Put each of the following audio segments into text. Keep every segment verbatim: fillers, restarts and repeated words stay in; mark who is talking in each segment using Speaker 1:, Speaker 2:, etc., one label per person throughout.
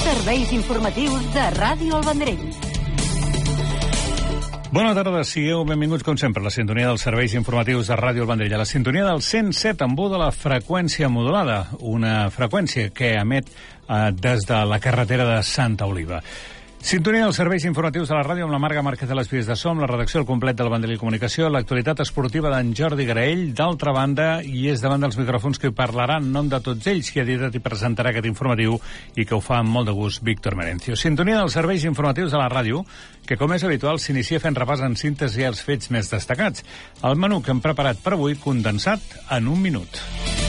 Speaker 1: Serveis informatius de Ràdio El Vendrell.
Speaker 2: Bona tarda, sigueu benvinguts com sempre a la sintonia dels serveis informatius de Ràdio El Vendrell, a la sintonia del cent set en U de la freqüència modulada, una freqüència que emet eh, des de la carretera de Santa Oliva. Sintonia dels serveis informatius de la ràdio amb la Marga Márquez de les Vies de Som, la redacció al complet del Vendrell Comunicació, l'actualitat esportiva d'en Jordi Graell. D'altra banda, i és davant dels micròfons que hi parlarà en nom de tots ells, qui ha editat i presentarà aquest informatiu i que ho fa amb molt de gust Víctor Merencio. Sintonia dels serveis informatius de la ràdio, que com és habitual s'inicia fent repàs en síntesi als fets més destacats. El menú que hem preparat per avui condensat en un minut.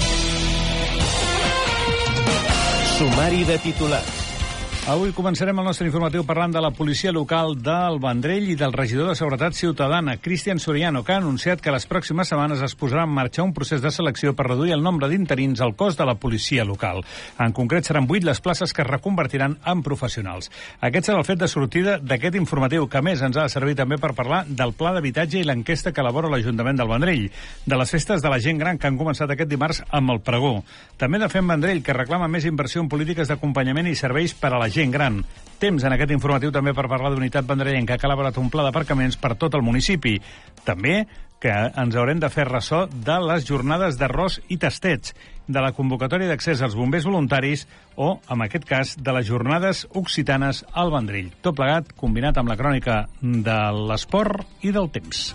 Speaker 3: Sumari de titulars.
Speaker 2: Avui començarem el nostre informatiu parlant de la policia local del Vendrell i del regidor de Seguretat Ciutadana, Cristian Soriano, que ha anunciat que les pròximes setmanes es posarà en marxa un procés de selecció per reduir el nombre d'interins al cos de la policia local. En concret, seran vuit les places que es reconvertiran en professionals. Aquest serà el fet de sortida d'aquest informatiu, que a més ens ha de servir també per parlar del pla d'habitatge i l'enquesta que elabora l'Ajuntament del Vendrell, de les festes de la gent gran que han començat aquest dimarts amb el pregó. També de Fem Vendrell, que reclama més inversió en polítiques d'acompanyament i serveis per a la gent gran. Temps en aquest informatiu també per parlar d'Unitat Vendrellenca, que ha elaborat un pla d'aparcaments per tot el municipi. També que ens haurem de fer ressò de les jornades d'arròs i tastets, de la convocatòria d'accés als bombers voluntaris o, en aquest cas, de les jornades occitanes al Vendrell. Tot plegat combinat amb la crònica de l'esport i del temps.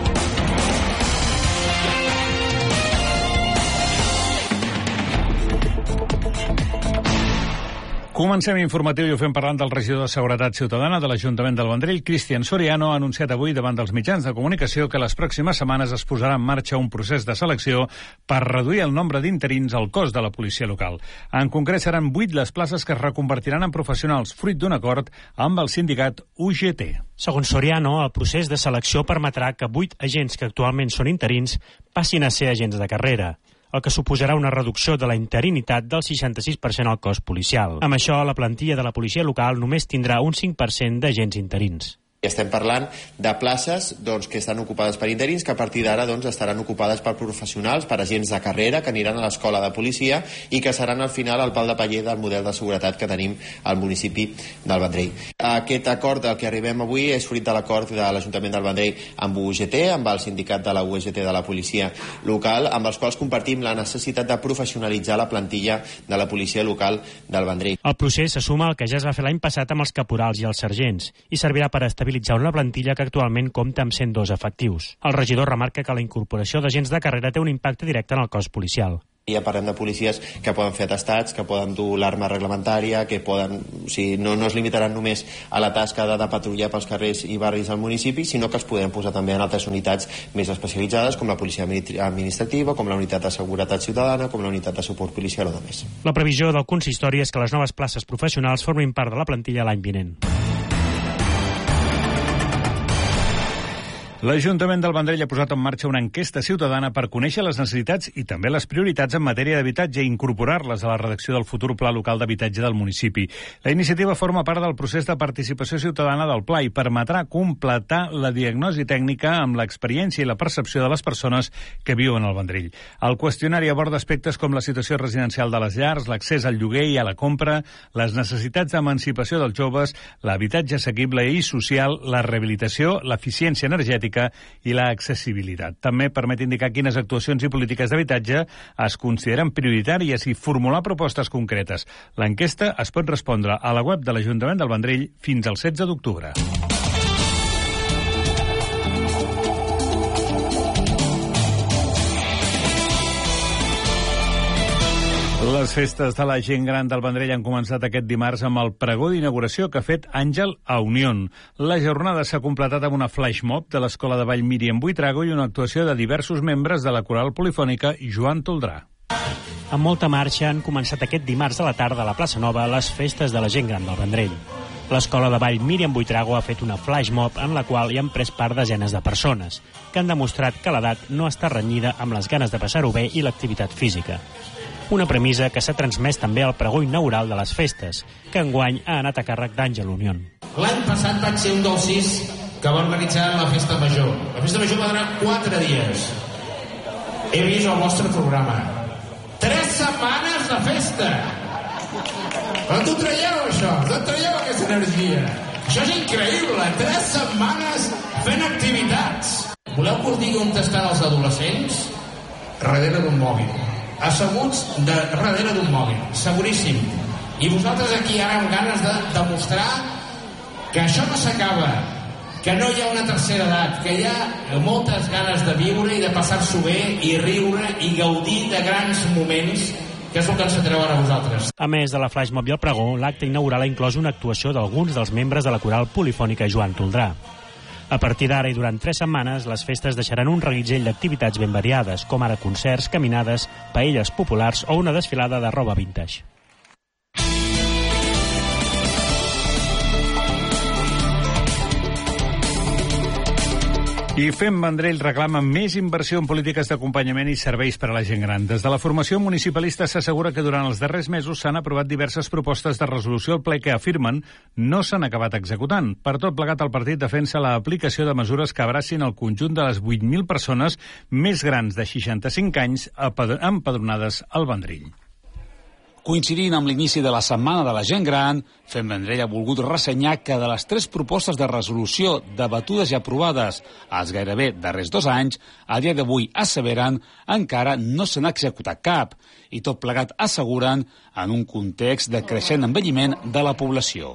Speaker 2: Comencem informatiu i ho fem parlant del regidor de Seguretat Ciutadana de l'Ajuntament del Vendrell, Cristian Soriano, ha anunciat avui davant dels mitjans de comunicació que les pròximes setmanes es posarà en marxa un procés de selecció per reduir el nombre d'interins al cos de la policia local. En concret, seran vuit les places que es reconvertiran en professionals, fruit d'un acord amb el sindicat U G T.
Speaker 4: Segons Soriano, el procés de selecció permetrà que vuit agents que actualment són interins passin a ser agents de carrera, el que suposarà una reducció de la interinitat del seixanta-sis per cent al cos policial. Amb això, la plantilla de la policia local només tindrà un cinc per cent d'agents interins.
Speaker 5: Estem parlant de places doncs, que estan ocupades per interins, que a partir d'ara doncs, estaran ocupades per professionals, per agents de carrera, que aniran a l'escola de policia i que seran al final el pal de paller del model de seguretat que tenim al municipi del Vendrell. Aquest acord al que arribem avui és fruit de l'acord de l'Ajuntament del Vendrell amb U G T, amb el sindicat de la U G T de la policia local, amb els quals compartim la necessitat de professionalitzar la plantilla de la policia local del Vendrell.
Speaker 4: El procés se suma al que ja es va fer l'any passat amb els caporals i els sergents i servirà per estabilitzar una plantilla que actualment compta amb cent dos efectius. El regidor remarca que la incorporació d'agents de carrera té un impacte directe en el cos policial.
Speaker 5: Ja parlem de policies que poden fer atestats, que poden dur l'arma reglamentària, que poden, o sigui, no, no es limitaran només a la tasca de, de patrullar pels carrers i barris del municipi, sinó que es podem posar també en altres unitats més especialitzades, com la policia administrativa, com la unitat de seguretat ciutadana, com la unitat de suport policial o de més.
Speaker 4: La previsió del consistori és que les noves places professionals formin part de la plantilla l'any vinent.
Speaker 2: L'Ajuntament del Vendrell ha posat en marxa una enquesta ciutadana per conèixer les necessitats i també les prioritats en matèria d'habitatge i incorporar-les a la redacció del futur Pla Local d'Habitatge del municipi. La iniciativa forma part del procés de participació ciutadana del Pla i permetrà completar la diagnosi tècnica amb l'experiència i la percepció de les persones que viuen al Vendrell. El qüestionari aborda aspectes com la situació residencial de les llars, l'accés al lloguer i a la compra, les necessitats d'emancipació dels joves, l'habitatge assequible i social, la rehabilitació, l'eficiència energètica i l'accessibilitat. També permet indicar quines actuacions i polítiques d'habitatge es consideren prioritàries i formular propostes concretes. L'enquesta es pot respondre a la web de l'Ajuntament del Vendrell fins al setze d'octubre. Les festes de la gent gran del Vendrell han començat aquest dimarts amb el pregó d'inauguració que ha fet Àngel a Unión. La jornada s'ha completat amb una flash mob de l'Escola de Ball Míriam Buitrago i una actuació de diversos membres de la coral polifònica Joan Toldrà.
Speaker 4: Amb molta marxa han començat aquest dimarts a la tarda a la plaça Nova les festes de la gent gran del Vendrell. L'Escola de Ball Míriam Buitrago ha fet una flash mob en la qual hi han pres part desenes de persones, que han demostrat que l'edat no està renyida amb les ganes de passar-ho bé i l'activitat física. Una premissa que s'ha transmès també al pregó inaugural de les festes, que enguany ha anat a càrrec d'Àngel Unión.
Speaker 6: L'any passat vaig ser un dels sis que va organitzar la festa major. La festa major va durar quatre dies. He vist el vostre programa. Tres setmanes de festa! On t'ho traieu, això? D'on traieu aquesta energia? Això és increïble. Tres setmanes fent activitats. Voleu que us digui on estan els adolescents? Darrere d'un mòbil. Asseguts de darrere d'un mòbil. Seguríssim. I vosaltres aquí ara amb ganes de demostrar que això no s'acaba, que no hi ha una tercera edat, que hi ha moltes ganes de viure i de passar-s'ho bé i riure i gaudir de grans moments, que és el que ens atreu ara a vosaltres.
Speaker 4: A més de la Flash Mob i el pregó, l'acte inaugural ha inclòs una actuació d'alguns dels membres de la coral polifònica Joan Toldrà. A partir d'ara i durant tres setmanes, les festes deixaran un reguitzell d'activitats ben variades, com ara concerts, caminades, paelles populars o una desfilada de roba vintage.
Speaker 2: I Fem Vendrell reclama més inversió en polítiques d'acompanyament i serveis per a la gent gran. Des de la formació municipalista s'assegura que durant els darrers mesos s'han aprovat diverses propostes de resolució al ple que afirmen no s'han acabat executant. Per tot plegat, el partit defensa l'aplicació de mesures que abracin el conjunt de les vuit mil persones més grans de seixanta-cinc anys empadronades al Vendrell.
Speaker 7: Coincidint amb l'inici de la Setmana de la Gent Gran, Fem Vendrell ha volgut ressenyar que de les tres propostes de resolució debatudes i aprovades als gairebé darrers dos anys, a dia d'avui asseveren encara no se n'ha executat cap, i tot plegat asseguren en un context de creixent envelliment de la població.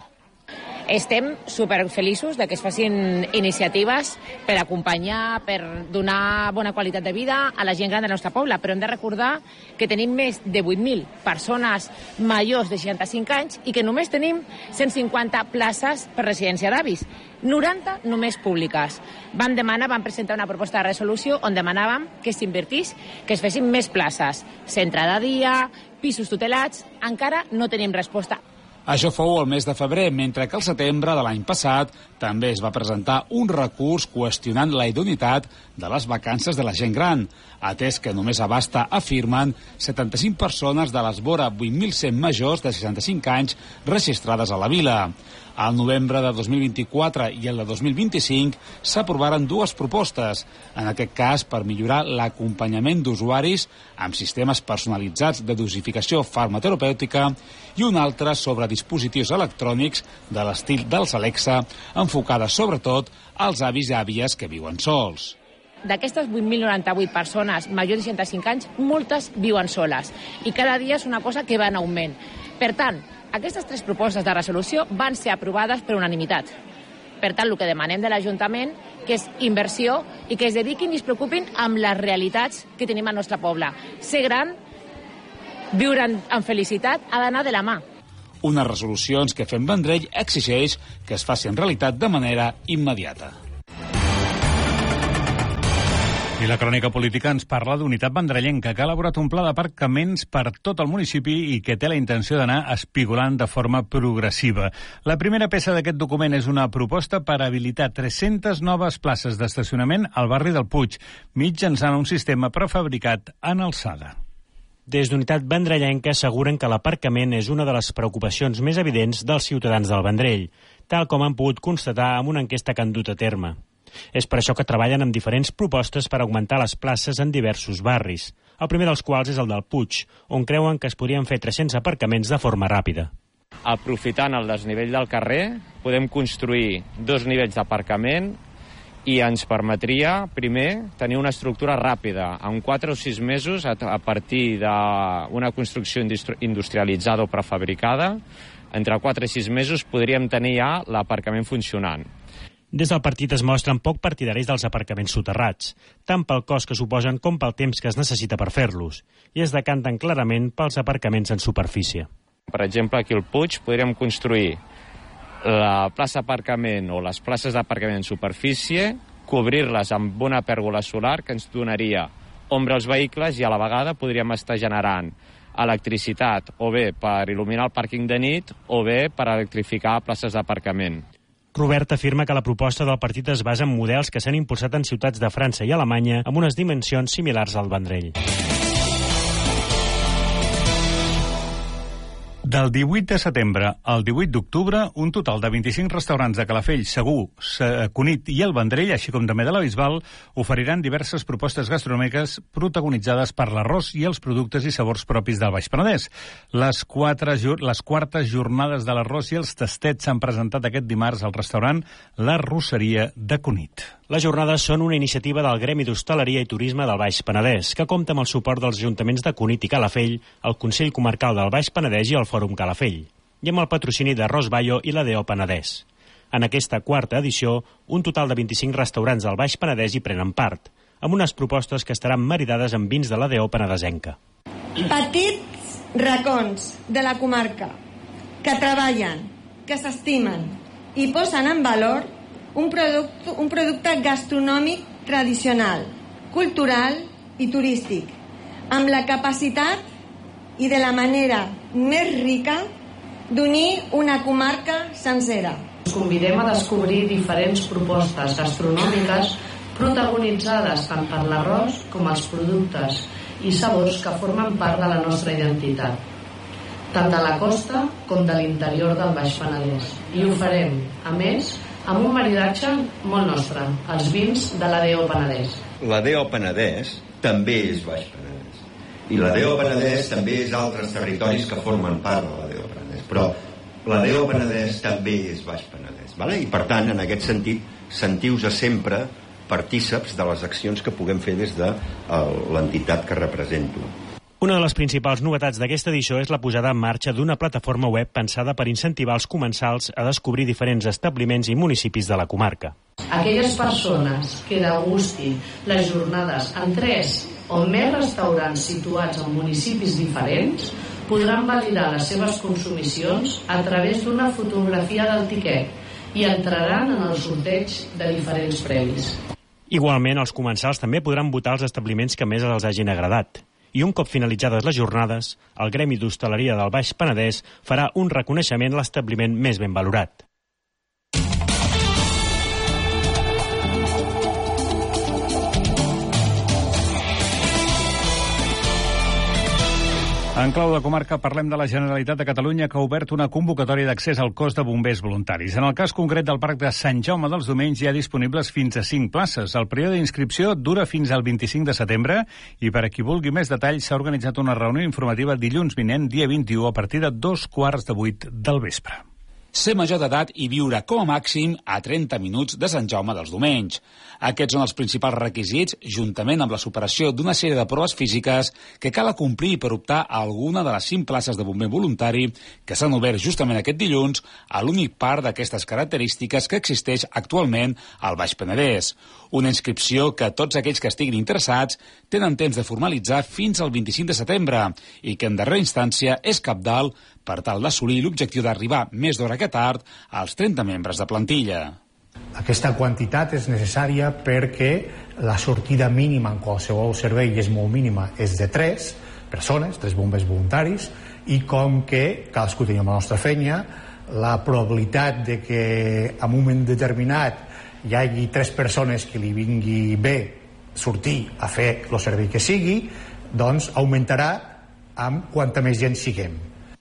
Speaker 8: Estem superfeliços de que es facin iniciatives per acompanyar, per donar bona qualitat de vida a la gent gran del nostre poble, però hem de recordar que tenim més de vuit mil persones majors de seixanta-cinc anys i que només tenim cent cinquanta places per residència d'avis, noranta només públiques. Vam demanar, vam presentar una proposta de resolució on demanàvem que s'invertís, que es fessin més places, centre de dia, pisos tutelats, encara no tenim resposta.
Speaker 7: Això fou el mes de febrer, mentre que al setembre de l'any passat també es va presentar un recurs qüestionant la idoneïtat de les vacances de la gent gran, atès que només abasta, afirmen, setanta-cinc persones de les vora vuit mil cent majors de seixanta-cinc anys registrades a la vila. Al novembre de dos mil vint-i-quatre i el de dos mil vint-i-cinc s'aprovaren dues propostes, en aquest cas per millorar l'acompanyament d'usuaris amb sistemes personalitzats de dosificació farmaterapèutica i una altra sobre dispositius electrònics de l'estil dels Alexa, enfocada sobretot als avis i àvies que viuen sols.
Speaker 8: D'aquestes vuit mil noranta-vuit persones majors de seixanta-cinc anys, moltes viuen soles i cada dia és una cosa que va en augment. Per tant, aquestes tres propostes de resolució van ser aprovades per unanimitat. Per tant, el que demanem de l'Ajuntament que és inversió i que es dediquin i es preocupin amb les realitats que tenim al nostre poble. Ser gran, viure en, en felicitat, ha d'anar de la mà.
Speaker 7: Unes resolucions que Fem Vendrell exigeix que es faci en realitat de manera immediata.
Speaker 2: I la crònica política ens parla d'Unitat Vendrellenca, que ha elaborat un pla d'aparcaments per tot el municipi i que té la intenció d'anar espigolant de forma progressiva. La primera peça d'aquest document és una proposta per habilitar tres-centes noves places d'estacionament al barri del Puig, mitjançant un sistema prefabricat en alçada.
Speaker 4: Des d'Unitat Vendrellenca asseguren que l'aparcament és una de les preocupacions més evidents dels ciutadans del Vendrell, tal com han pogut constatar amb una enquesta que han dut a terme. És per això que treballen amb diferents propostes per augmentar les places en diversos barris. El primer dels quals és el del Puig, on creuen que es podrien fer tres-cents aparcaments de forma ràpida.
Speaker 9: Aprofitant el desnivell del carrer, podem construir dos nivells d'aparcament i ens permetria, primer, tenir una estructura ràpida. En quatre o sis mesos, a partir d'una construcció industrialitzada o prefabricada, entre quatre i sis mesos podríem tenir ja l'aparcament funcionant.
Speaker 4: Des del partit es mostren poc partidaris dels aparcaments soterrats, tant pel cost que suposen com pel temps que es necessita per fer-los, i es decanten clarament pels aparcaments en superfície.
Speaker 9: Per exemple, aquí al Puig podríem construir la plaça d'aparcament o les places d'aparcament en superfície, cobrir-les amb una pèrgola solar que ens donaria ombra als vehicles i a la vegada podríem estar generant electricitat o bé per il·luminar el pàrquing de nit o bé per electrificar places d'aparcament.
Speaker 4: Robert afirma que la proposta del partit es basa en models que s'han impulsat en ciutats de França i Alemanya amb unes dimensions similars al Vendrell.
Speaker 2: Del divuit de setembre al divuit d'octubre, un total de vint-i-cinc restaurants de Calafell, Segur, Cunit i el Vendrell, així com també de la Bisbal, oferiran diverses propostes gastronòmiques protagonitzades per l'arròs i els productes i sabors propis del Baix Penedès. Les, quatre, les quartes jornades de l'arròs i els tastets s'han presentat aquest dimarts al restaurant La Rosseria de Cunit.
Speaker 4: Les jornades són una iniciativa del Gremi d'Hostaleria i Turisme del Baix Penedès, que compta amb el suport dels ajuntaments de Cunit i Calafell, el Consell Comarcal del Baix Penedès i el Fòrum Calafell, i amb el patrocini de Ros Bayo i la D O Penedès. En aquesta quarta edició, un total de vint-i-cinc restaurants del Baix Penedès hi prenen part, amb unes propostes que estaran maridades amb vins de la D O penedesenca.
Speaker 10: Petits racons de la comarca que treballen, que s'estimen i posen en valor un producte, un producte gastronòmic tradicional, cultural i turístic, amb la capacitat i de la manera més rica d'unir una comarca sencera.
Speaker 11: Us convidem a descobrir diferents propostes gastronòmiques protagonitzades tant per l'arròs com els productes i sabors que formen part de la nostra identitat, tant de la costa com de l'interior del Baix Penedès. I ho farem, a més, amb un maridatge molt nostre, els vins de la D O Penedès.
Speaker 12: La D O Penedès també és Baix Penedès. I la D O Penedès també és altres territoris que formen part de la D O Penedès. Però la D O Penedès també és Baix Penedès. Vale? I per tant, en aquest sentit, sentiu-vos sempre partíceps de les accions que puguem fer des de l'entitat que represento.
Speaker 4: Una de les principals novetats d'aquesta edició és la posada en marxa d'una plataforma web pensada per incentivar els comensals a descobrir diferents establiments i municipis de la comarca.
Speaker 11: Aquelles persones que degustin les jornades en tres o més restaurants situats en municipis diferents podran validar les seves consumicions a través d'una fotografia del tiquet i entraran en el sorteig de diferents premis.
Speaker 4: Igualment, els comensals també podran votar els establiments que més els hagin agradat. I un cop finalitzades les jornades, el Gremi d'Hostaleria del Baix Penedès farà un reconeixement a l'establiment més ben valorat.
Speaker 2: En clau de comarca parlem de la Generalitat de Catalunya, que ha obert una convocatòria d'accés al cos de bombers voluntaris. En el cas concret del Parc de Sant Jaume dels Domenys hi ha disponibles fins a cinc places. El període d'inscripció dura fins al vint-i-cinc de setembre i per a qui vulgui més detalls s'ha organitzat una reunió informativa dilluns vinent, dia vint-i-u, a partir de dos quarts de vuit del vespre.
Speaker 7: Ser major d'edat i viure com a màxim a trenta minuts de Sant Jaume dels Domenys. Aquests són els principals requisits, juntament amb la superació d'una sèrie de proves físiques que cal acomplir per optar a alguna de les cinc places de bomber voluntari que s'han obert justament aquest dilluns a l'únic parc d'aquestes característiques que existeix actualment al Baix Penedès. Una inscripció que tots aquells que estiguin interessats tenen temps de formalitzar fins al vint-i-cinc de setembre i que en darrera instància és cabdal per tal d'assolir l'objectiu d'arribar més d'hora que tard als trenta membres de plantilla.
Speaker 13: Aquesta quantitat és necessària perquè la sortida mínima en qualsevol servei és molt mínima, és de tres persones, tres bombers voluntaris, i com que cadascú tenim la nostra feina, la probabilitat de que en un moment determinat hi hagi tres persones que li vingui bé sortir a fer el servei que sigui, doncs augmentarà amb quanta més gent siguem.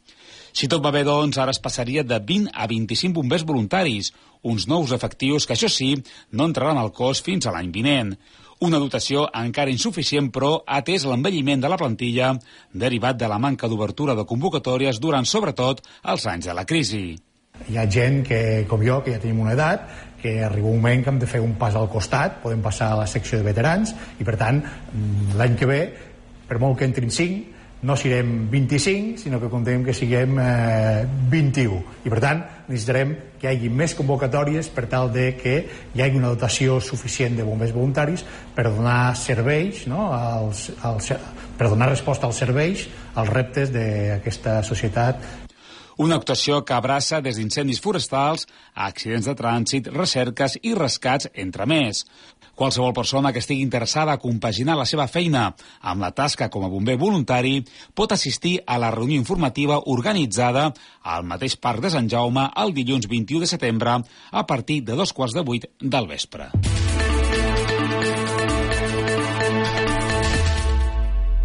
Speaker 7: Si tot va bé, doncs, ara es passaria de vint a vint-i-cinc bombers voluntaris, uns nous efectius que, això sí, no entraran al cos fins a l'any vinent. Una dotació encara insuficient, però atès l'envelliment de la plantilla derivat de la manca d'obertura de convocatòries durant, sobretot, els anys de la crisi.
Speaker 13: Hi ha gent que, com jo, que ja tenim una edat, que arriba un moment que hem de fer un pas al costat, podem passar a la secció de veterans, i per tant, l'any que ve, per molt que entrin cinc, no serem vint-i-cinc, sinó que contem que siguem eh, vint-i-u. I per tant, necessitarem que hi hagi més convocatòries per tal de que hi hagi una dotació suficient de bombers voluntaris per donar serveis, no? als, als, per donar resposta als serveis, als reptes d'aquesta societat.
Speaker 7: Una actuació que abraça des d'incendis forestals a accidents de trànsit, recerques i rescats, entre més. Qualsevol persona que estigui interessada a compaginar la seva feina amb la tasca com a bomber voluntari pot assistir a la reunió informativa organitzada al mateix Parc de Sant Jaume el dilluns vint-i-u de setembre a partir de dos quarts de vuit del vespre.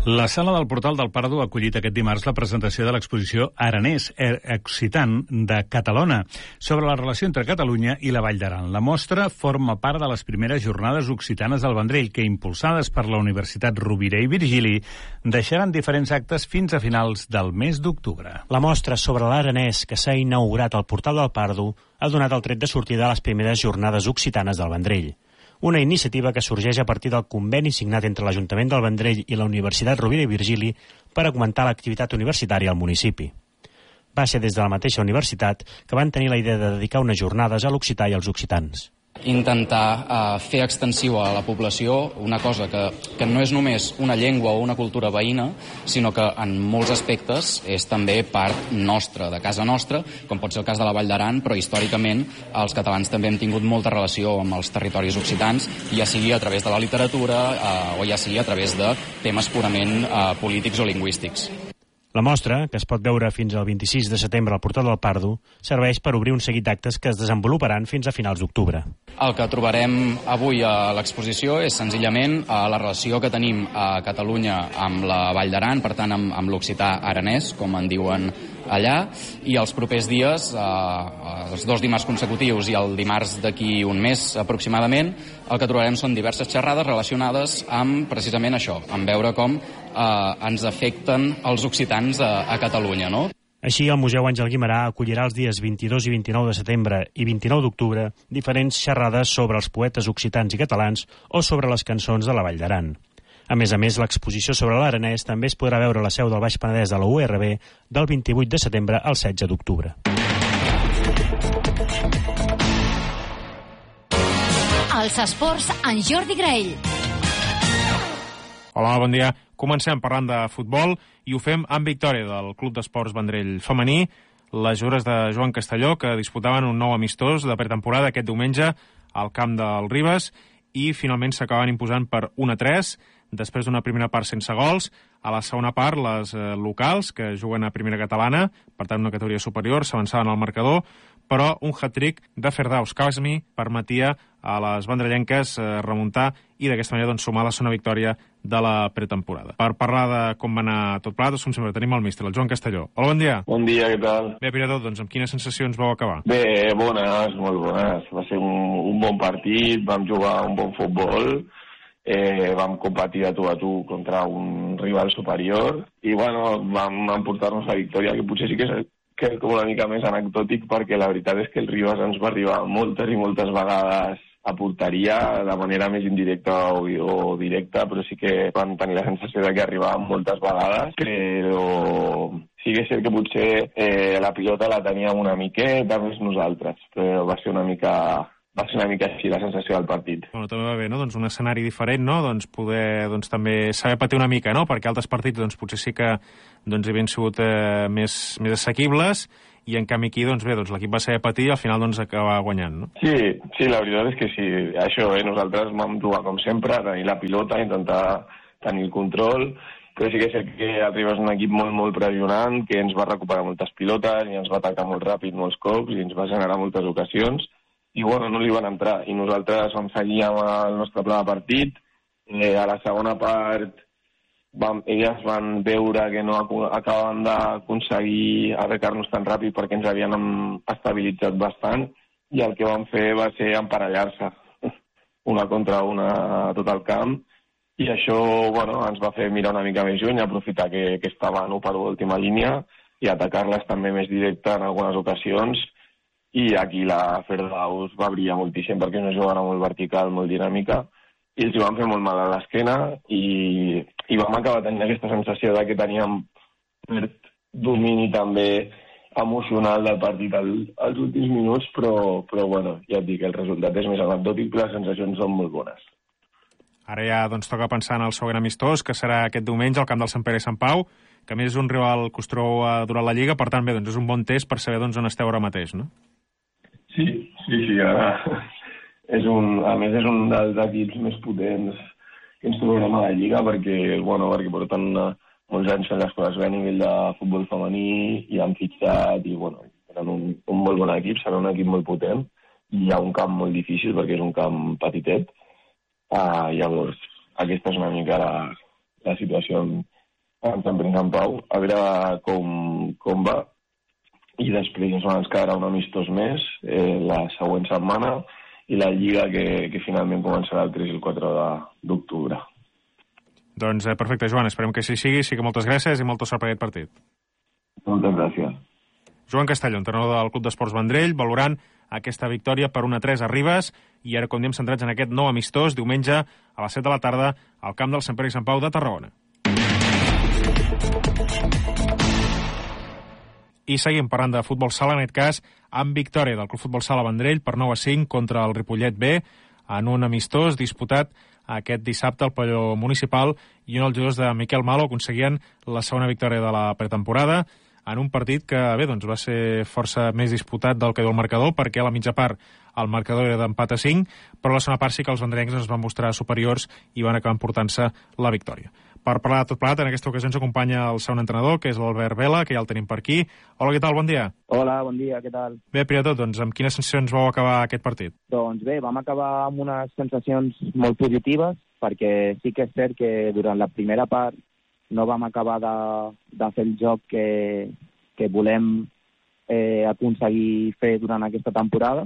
Speaker 2: La sala del Portal del Pardo ha acollit aquest dimarts la presentació de l'exposició Aranès Occitan de Catalona sobre la relació entre Catalunya i la Vall d'Aran. La mostra forma part de les primeres jornades occitanes del Vendrell que, impulsades per la Universitat Rovira i Virgili, deixaran diferents actes fins a finals del mes d'octubre.
Speaker 4: La mostra sobre l'aranès que s'ha inaugurat al Portal del Pardo ha donat el tret de sortida a les primeres jornades occitanes del Vendrell. Una iniciativa que sorgeix a partir del conveni signat entre l'Ajuntament del Vendrell i la Universitat Rovira i Virgili per augmentar l'activitat universitària al municipi. Va ser des de la mateixa universitat que van tenir la idea de dedicar unes jornades a l'occità i als occitans.
Speaker 14: Intentar uh, fer extensiu a la població una cosa que, que no és només una llengua o una cultura veïna, sinó que en molts aspectes és també part nostra, de casa nostra, com pot ser el cas de la Vall d'Aran, però històricament els catalans també hem tingut molta relació amb els territoris occitans, ja sigui a través de la literatura uh, o ja sigui a través de temes purament uh, polítics o lingüístics.
Speaker 4: La mostra, que es pot veure fins al vint-i-sis de setembre al Portal del Pardo, serveix per obrir un seguit d'actes que es desenvoluparan fins a finals d'octubre.
Speaker 14: El que trobarem avui a l'exposició és senzillament la relació que tenim a Catalunya amb la Vall d'Aran, per tant amb, amb l'occità aranès, com en diuen allà, i els propers dies, eh, els dos dimarts consecutius i el dimarts d'aquí un mes aproximadament, el que trobarem són diverses xerrades relacionades amb precisament això, amb veure com eh, ens afecten els occitans a, a Catalunya, no?
Speaker 4: Així, el Museu Àngel Guimerà acollirà els dies vint-i-dos i vint-i-nou de setembre i vint-i-nou d'octubre diferents xerrades sobre els poetes occitans i catalans o sobre les cançons de la Vall d'Aran. A més a més, l'exposició sobre l'aranès també es podrà veure a la seu del Baix Penedès de la U R B del vint-i-vuit de setembre al setze d'octubre.
Speaker 1: Els esports en Jordi Graell.
Speaker 15: Hola, bon dia. Comencem parlant de futbol i ho fem amb victòria del Club d'Esports Vendrell femení. Les jugadores de Joan Castelló, que disputaven un nou amistós de pretemporada aquest diumenge al camp del Ribes i finalment s'acaben imposant per un a tres després d'una primera part sense gols. A la segona part, les eh, locals, que juguen a primera catalana, per tant una categoria superior, s'avançaven al marcador, però un hat-trick de Ferdaus Kazmi permetia a les vendrellenques eh, remuntar i d'aquesta manera doncs, sumar la segona victòria de la pretemporada. Per parlar de com va anar tot plegat, com sempre tenim el míster, el Joan Castelló. Hola, bon dia.
Speaker 16: Bon dia, què tal?
Speaker 15: Bé, primer de tot, doncs, amb quines sensacions vau acabar?
Speaker 16: Bé, bones, molt bones. Va ser un, un bon partit, vam jugar un bon futbol, eh, vam competir de tu a tu contra un rival superior i, bueno, vam emportar-nos la victòria, que potser sí que és que és una mica més anecdòtic perquè la veritat és que el Ribas ens va arribar moltes i moltes vegades a porteria de manera més indirecta o, o directa, però sí que vam tenir la sensació de que arribàvem moltes vegades, però sí que és cert que potser eh, la pilota la teníem una miqueta més nosaltres, però va ser una mica... va ser una mica així la sensació del partit.
Speaker 15: Bueno, també va bé, no? Doncs un escenari diferent, no? Doncs poder doncs, també saber patir una mica, no? Perquè altres partits doncs, potser sí que doncs, havien sigut eh, més, més assequibles i en canvi aquí doncs, bé, doncs, l'equip va saber patir i al final doncs, acaba guanyant, no?
Speaker 16: Sí, sí, la veritat és que sí. Això, eh? Nosaltres vam trobar com sempre, tenir la pilota, intentar tenir el control, però sí que és cert que el Ribas és un equip molt, molt pressionant, que ens va recuperar moltes pilotes i ens va atacar molt ràpid molts cops i ens va generar moltes ocasions. I bueno, no li van entrar, i nosaltres vam seguir amb el nostre pla de partit. Eh, a la segona part vam, elles van veure que no acabaven d'aconseguir arrecar-nos tan ràpid perquè ens havien estabilitzat bastant, i el que van fer va ser emparellar-se una contra una a tot el camp, i això bueno, ens va fer mirar una mica més lluny, aprofitar que, que estaven per l'última línia i atacar-les també més directa en algunes ocasions. I aquí la Ferdaus va brillar moltíssim perquè és una jugada molt vertical, molt dinàmica, i els hi van fer molt mal a l'esquena i, i vam acabar tenint aquesta sensació de que teníem cert domini també emocional del partit al, als últims minuts, però, però bueno, ja et dic, el resultat és més anecdòtic, però les sensacions són molt bones.
Speaker 15: Ara ja doncs, toca pensar en el següent amistós, que serà aquest diumenge al camp del Sant Pere i Sant Pau, que a més és un rival que us trobeu durant la Lliga, per tant, bé, doncs és un bon test per saber doncs, on esteu ara mateix, no?
Speaker 16: Sí, sí, sí, ara és un, a més és un dels equips més potents que ens trobarem a la Lliga perquè, bueno, perquè porten una, molts anys fent les coses bé a nivell de futbol femení i han fitxat i, bueno, tenen un, un molt bon equip, serà un equip molt potent i hi ha un camp molt difícil perquè és un camp petitet. Uh, llavors, aquesta és una mica la, la situació en, en Sant Pere Sant Pau, a veure com, com va, i després ens quedarà un amistós més eh, la següent setmana i la Lliga que, que finalment començarà el tres i el quatre d'octubre.
Speaker 15: Doncs eh, perfecte, Joan, esperem que així sigui, sí que moltes gràcies i molta sort per aquest partit.
Speaker 16: Moltes gràcies.
Speaker 15: Joan Castelló, entrenador del Club d'Esports Vendrell, valorant aquesta victòria per un a tres a Ribes, i ara, com diem, centrats en aquest nou amistós, diumenge a les set de la tarda al camp del Sant Pere i Sant Pau de Tarragona. I seguim parlant de futbol sala, en aquest cas, amb victòria del Club Futbol Sala Vendrell per nou a cinc contra el Ripollet B, en un amistós disputat aquest dissabte al pavelló municipal, i on els jugadors de Miquel Malo aconseguien la segona victòria de la pretemporada, en un partit que, bé, doncs va ser força més disputat del que diu el marcador, perquè a la mitja part el marcador era d'empat a cinc, però a la segona part sí que els vendrencs es van mostrar superiors i van acabar emportant-se la victòria. Per parlar de tot plegat, en aquesta ocasió ens acompanya el segon entrenador, que és l'Albert Vela, que ja el tenim per aquí. Hola, què tal? Bon dia.
Speaker 17: Hola, bon dia, què tal?
Speaker 15: Bé, primer de tot, doncs, amb quines sensacions vau acabar aquest partit?
Speaker 17: Doncs bé, vam acabar amb unes sensacions molt positives, perquè sí que és cert que durant la primera part no vam acabar de, de fer el joc que, que volem eh, aconseguir fer durant aquesta temporada.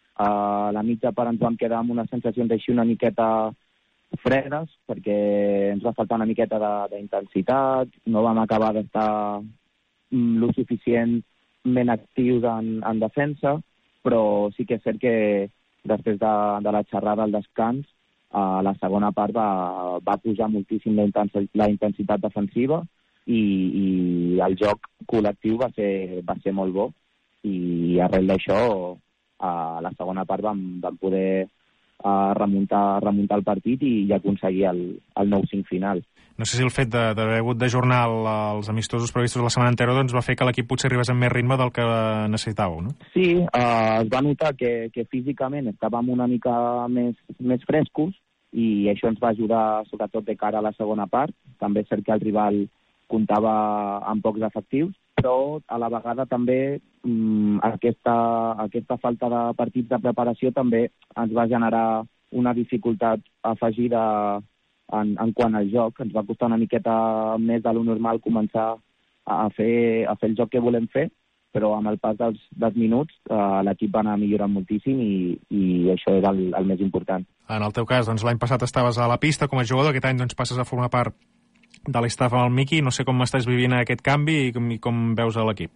Speaker 17: A la mitja part ens vam quedar amb unes sensacions així una miqueta fredes, perquè ens va faltar una miqueta d'intensitat, no vam acabar d'estar lo suficientment actius en, en defensa, però sí que és cert que després de, de la xerrada al descans, a la segona part va, va pujar moltíssim la, intensi, la intensitat defensiva i, i el joc col·lectiu va ser, va ser molt bo, i arrel d'això a la segona part vam, vam poder a remuntar, remuntar el partit i, i aconseguir el, el nou cinc final.
Speaker 15: No sé si el fet d'haver hagut d'ajornar els amistosos previstos la setmana anterior doncs va fer que l'equip potser arribés amb més ritme del que necessitàveu, no?
Speaker 17: Sí, eh, es va notar que, que físicament estàvem una mica més, més frescos i això ens va ajudar sobretot de cara a la segona part. També és cert que el rival comptava amb pocs efectius, però a la vegada també mmm, aquesta, aquesta falta de partits de preparació també ens va generar una dificultat afegida en, en quant al joc. Ens va costar una miqueta més de lo normal començar a fer, a fer el joc que volem fer, però amb el pas dels, dels minuts eh, l'equip va anar millorant moltíssim i, i això és el, el més important.
Speaker 15: En el teu cas, doncs, l'any passat estaves a la pista com a jugador, aquest any doncs, passes a formar part de l'estaf amb el Miqui. No sé com estàs vivint aquest canvi i com, i com veus a l'equip.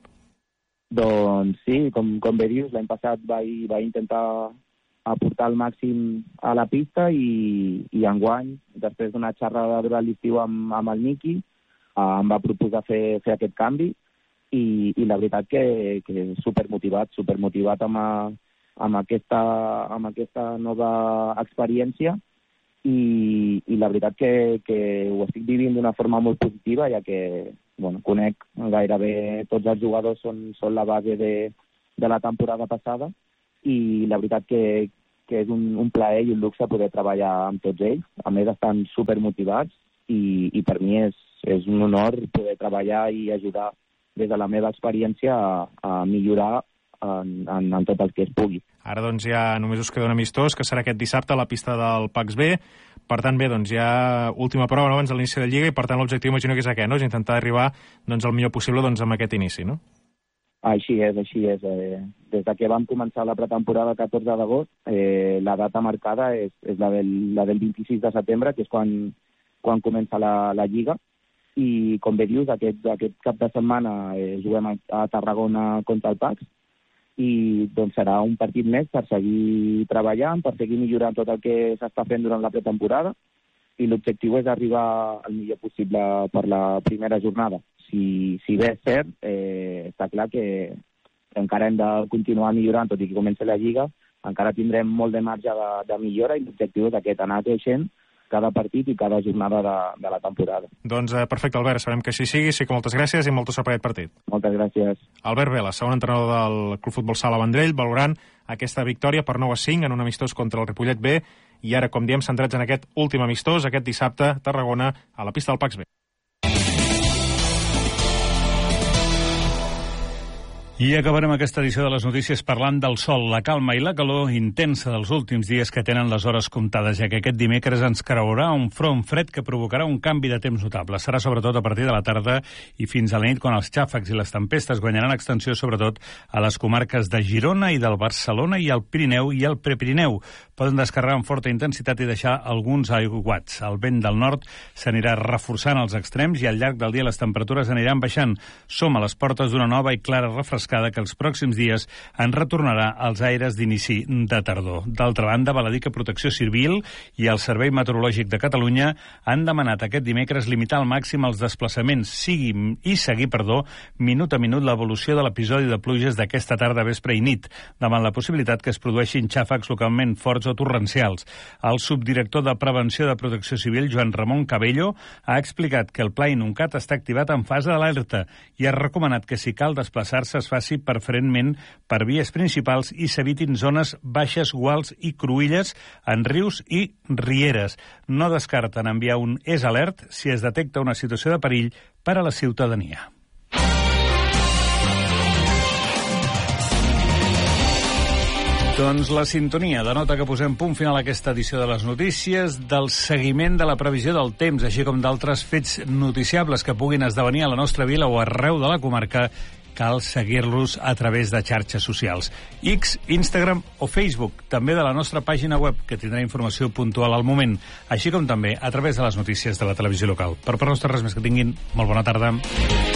Speaker 17: Doncs sí, com, com bé dius, l'any passat vaig, vaig intentar aportar el màxim a la pista i, i enguany, després d'una xerrada durant l'estiu amb, amb el Miqui, eh, em va proposar fer, fer aquest canvi i, i la veritat que, que supermotivat, supermotivat amb, a, amb, aquesta, amb aquesta nova experiència. I, i la veritat que, que ho estic vivint d'una forma molt positiva, ja que bueno, conec gairebé tots els jugadors, són, són la base de, de la temporada passada, i la veritat que, que és un, un plaer i un luxe poder treballar amb tots ells. A més, estan supermotivats i, i per mi és, és un honor poder treballar i ajudar des de la meva experiència a, a millorar en, en, en tot el que es pugui.
Speaker 15: Ara doncs ja només us queda un amistós, que serà aquest dissabte a la pista del Pax B. Per tant, bé, doncs ja última prova, no?, abans de l'inici de Lliga, i per tant l'objectiu imagino que és aquest, no?, és intentar arribar doncs, el millor possible doncs, amb aquest inici, no?
Speaker 17: Així és, així és. Eh, des de que vam començar la pretemporada el catorze d'agost, eh, la data marcada és, és la, del, la del vint-i-sis de setembre, que és quan, quan comença la, la Lliga, i com bé dius, aquest, aquest cap de setmana eh, juguem a, a Tarragona contra el Pax, i doncs serà un partit més per seguir treballant, per seguir millorant tot el que s'està fent durant la pretemporada, i l'objectiu és arribar el millor possible per la primera jornada. Si, si bé és cert, eh, està clar que encara hem de continuar millorant, tot i que comença la Lliga, encara tindrem molt de marge de, de millora, i l'objectiu és aquest, anar creixent cada partit i cada jornada de, de la temporada.
Speaker 15: Doncs eh, perfecte, Albert, esperem que així sigui. Sí que moltes gràcies i molta sort per aquest partit.
Speaker 17: Moltes gràcies.
Speaker 15: Albert Vela, segon entrenador del Club Futbol Sala Vendrell, valorant aquesta victòria per nou a cinc en un amistós contra el Ripollet B, i ara, com diem, centrats en aquest últim amistós, aquest dissabte a Tarragona, a la pista del Pax B.
Speaker 2: I acabarem aquesta edició de les notícies parlant del sol, la calma i la calor intensa dels últims dies que tenen les hores comptades, ja que aquest dimecres ens creurà un front fred que provocarà un canvi de temps notable. Serà sobretot a partir de la tarda i fins a la nit, quan els xàfecs i les tempestes guanyaran extensió sobretot a les comarques de Girona i del Barcelona i el Pirineu i el Prepirineu. Poden descarregar amb forta intensitat i deixar alguns aiguats. El vent del nord s'anirà reforçant als extrems i al llarg del dia les temperatures aniran baixant. Som a les portes d'una nova i clara refrescada que els pròxims dies ens retornarà als aires d'inici de tardor. D'altra banda, val a dir que Protecció Civil i el Servei Meteorològic de Catalunya han demanat aquest dimecres limitar al màxim els desplaçaments sigui, i seguir perdó, minut a minut l'evolució de l'episodi de pluges d'aquesta tarda, vespre i nit, davant la possibilitat que es produeixin xàfecs localment forts o torrencials. El subdirector de Prevenció de Protecció Civil, Joan Ramon Cabello, ha explicat que el Pla Inuncat està activat en fase d'alerta i ha recomanat que si cal desplaçar-se es faci preferentment per vies principals i s'evitin zones baixes, guals i cruïlles en rius i rieres. No descarten enviar un és alert si es detecta una situació de perill per a la ciutadania. Doncs la sintonia denota que posem punt final a aquesta edició de les notícies, del seguiment de la previsió del temps, així com d'altres fets noticiables que puguin esdevenir a la nostra vila o arreu de la comarca. Cal seguir-los a través de xarxes socials. X, Instagram o Facebook, també de la nostra pàgina web, que tindrà informació puntual al moment, així com també a través de les notícies de la televisió local. Per part nostra, res més, que tinguin molt bona tarda.